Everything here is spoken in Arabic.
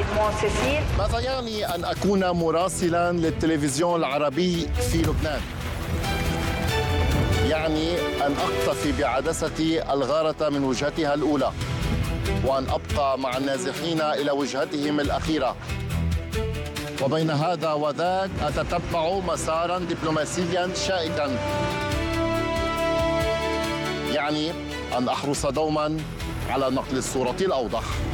ماذا يعني أن أكون مراسلاً للتلفزيون العربي في لبنان؟ يعني أن أقتفي بعدستي الغارة من وجهتها الأولى، وأن أبقى مع النازحين إلى وجهتهم الأخيرة، وبين هذا وذاك أتتبع مساراً دبلوماسياً شائكاً. يعني أن أحرص دوماً على نقل الصورة الأوضح.